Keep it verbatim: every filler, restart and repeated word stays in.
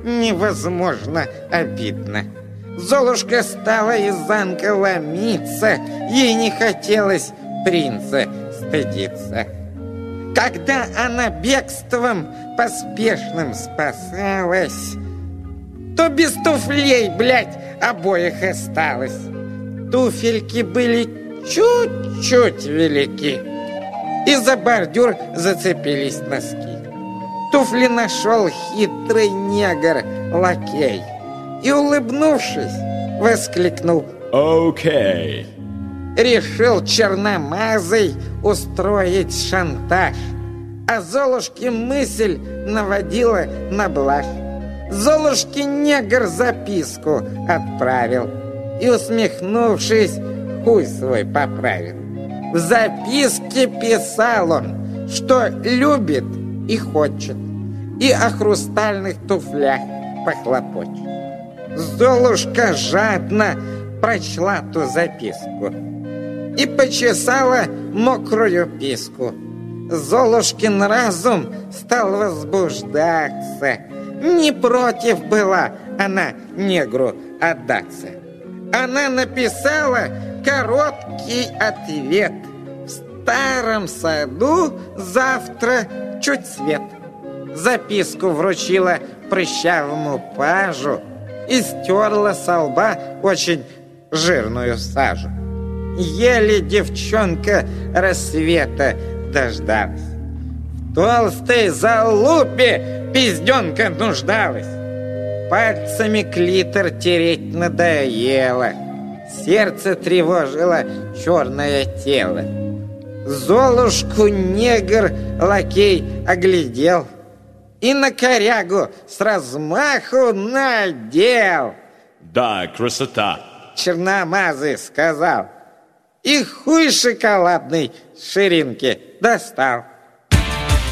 невозможно обидно. Золушка стала из замка ломиться, ей не хотелось принца стыдиться. Когда она бегством поспешным спасалась, то без туфлей, блядь, обоих осталось. Туфельки были чуть-чуть велики, и за бордюр зацепились носки. Туфли нашел хитрый негр-лакей и, улыбнувшись, воскликнул: «Окей!» Решил черномазый устроить шантаж, а Золушке мысль наводила на блажь. Золушке негр записку отправил и, усмехнувшись, хуй свой поправил. В записке писал он, что любит и хочет, и о хрустальных туфлях похлопочет. Золушка жадно прочла ту записку и почесала мокрую писку. Золушкин разум стал возбуждаться. Не против была она негру отдаться. Она написала короткий ответ: в старом саду завтра чуть свет. Записку вручила прыщавому пажу и стерла со лба очень жирную сажу. Еле девчонка рассвета дождалась. В толстой залупе пизденка нуждалась. Пальцами клитор тереть надоело, сердце тревожило черное тело. Золушку негр-лакей оглядел и на корягу с размаху надел. «Да, красота!» Черномазый сказал, и хуй шоколадной ширинки достал.